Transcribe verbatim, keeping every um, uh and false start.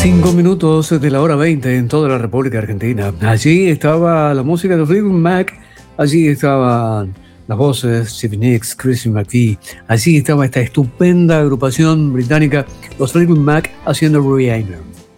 Cinco minutos de la hora veinte en toda la República Argentina. Allí estaba la música de Fleetwood Mac, allí estaban las voces, Stevie Nicks, Christian McVie, allí estaba esta estupenda agrupación británica, los Fleetwood Mac haciendo Reanimer.